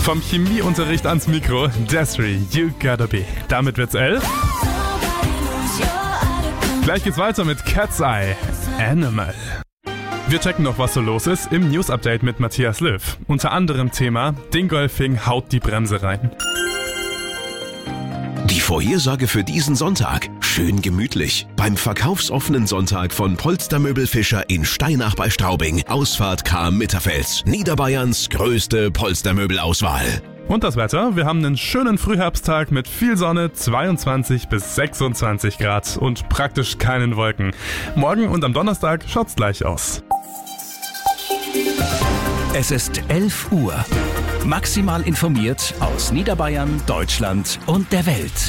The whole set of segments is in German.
Vom Chemieunterricht ans Mikro, Desiree, You Gotta Be. Damit wird's 11. Gleich geht's weiter mit Cat's Eye, Animal. Wir checken noch, was so los ist im News-Update mit Matthias Löw. Unter anderem Thema, Dingolfing haut die Bremse rein. Die Vorhersage für diesen Sonntag. Schön gemütlich. Beim verkaufsoffenen Sonntag von Polstermöbel Fischer in Steinach bei Straubing. Ausfahrt Cham-Mitterfels. Niederbayerns größte Polstermöbelauswahl. Und das Wetter, wir haben einen schönen Frühherbsttag mit viel Sonne, 22 bis 26 Grad und praktisch keinen Wolken. Morgen und am Donnerstag schaut's gleich aus. Es ist 11 Uhr. Maximal informiert aus Niederbayern, Deutschland und der Welt.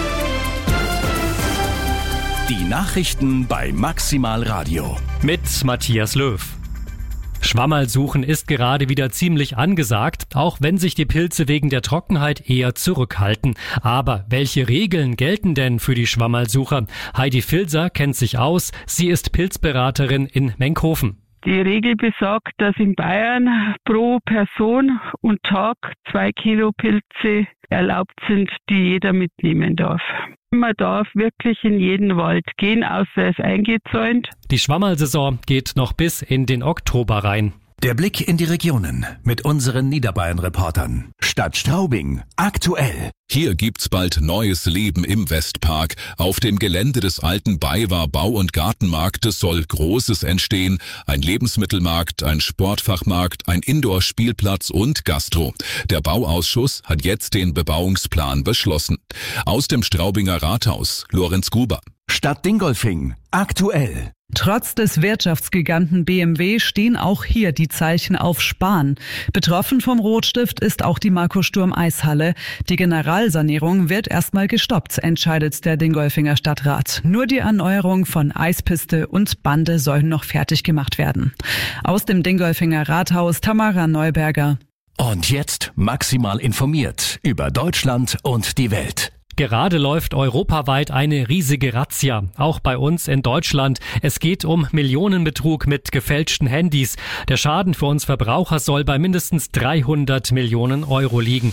Die Nachrichten bei Maximal Radio. Mit Matthias Löw. Schwammerlsuchen ist gerade wieder ziemlich angesagt, auch wenn sich die Pilze wegen der Trockenheit eher zurückhalten. Aber welche Regeln gelten denn für die Schwammerlsucher? Heidi Filser kennt sich aus. Sie ist Pilzberaterin in Menkhofen. Die Regel besagt, dass in Bayern pro Person und Tag 2 Kilo Pilze erlaubt sind, die jeder mitnehmen darf. Man darf wirklich in jeden Wald gehen, außer es ist eingezäunt. Die Schwammerlsaison geht noch bis in den Oktober rein. Der Blick in die Regionen mit unseren Niederbayern-Reportern. Stadt Straubing, aktuell. Hier gibt's bald neues Leben im Westpark. Auf dem Gelände des alten BayWa Bau- und Gartenmarktes soll Großes entstehen. Ein Lebensmittelmarkt, ein Sportfachmarkt, ein Indoor-Spielplatz und Gastro. Der Bauausschuss hat jetzt den Bebauungsplan beschlossen. Aus dem Straubinger Rathaus, Lorenz Gruber. Stadt Dingolfing, aktuell. Trotz des Wirtschaftsgiganten BMW stehen auch hier die Zeichen auf Sparen. Betroffen vom Rotstift ist auch die Marco-Sturm-Eishalle. Die Generalsanierung wird erstmal gestoppt, entscheidet der Dingolfinger Stadtrat. Nur die Erneuerung von Eispiste und Bande sollen noch fertig gemacht werden. Aus dem Dingolfinger Rathaus Tamara Neuberger. Und jetzt maximal informiert über Deutschland und die Welt. Gerade läuft europaweit eine riesige Razzia, auch bei uns in Deutschland. Es geht um Millionenbetrug mit gefälschten Handys. Der Schaden für uns Verbraucher soll bei mindestens 300 Millionen Euro liegen.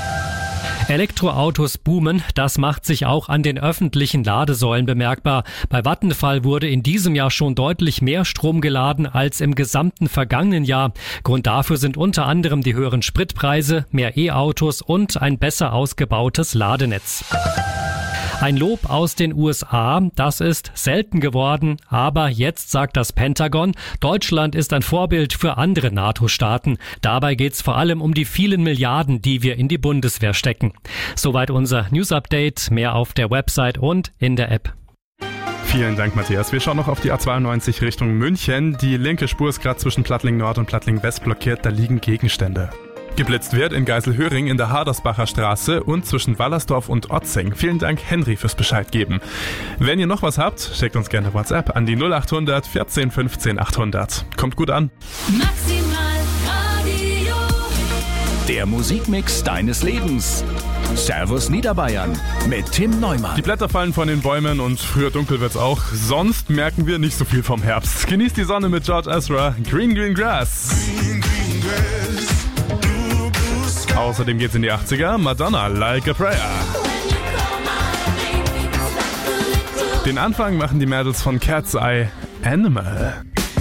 Elektroautos boomen, das macht sich auch an den öffentlichen Ladesäulen bemerkbar. Bei Vattenfall wurde in diesem Jahr schon deutlich mehr Strom geladen als im gesamten vergangenen Jahr. Grund dafür sind unter anderem die höheren Spritpreise, mehr E-Autos und ein besser ausgebautes Ladenetz. Ein Lob aus den USA, das ist selten geworden, aber jetzt sagt das Pentagon, Deutschland ist ein Vorbild für andere NATO-Staaten. Dabei geht's vor allem um die vielen Milliarden, die wir in die Bundeswehr stecken. Soweit unser News-Update, mehr auf der Website und in der App. Vielen Dank, Matthias. Wir schauen noch auf die A92 Richtung München. Die linke Spur ist gerade zwischen Plattling Nord und Plattling West blockiert, da liegen Gegenstände. Geblitzt wird in Geiselhöring in der Hadersbacher Straße und zwischen Wallersdorf und Otzing. Vielen Dank, Henry, fürs Bescheid geben. Wenn ihr noch was habt, schickt uns gerne WhatsApp an die 0800 14 15 800. Kommt gut an. Maximal Radio. Der Musikmix deines Lebens. Servus Niederbayern mit Tim Neumann. Die Blätter fallen von den Bäumen und früher dunkel wird's auch. Sonst merken wir nicht so viel vom Herbst. Genießt die Sonne mit George Ezra, Green Green Grass. Green, green grass. Außerdem geht's in die 80er, Madonna, Like a Prayer. Den Anfang machen die Mädels von Cat's Eye, Animal.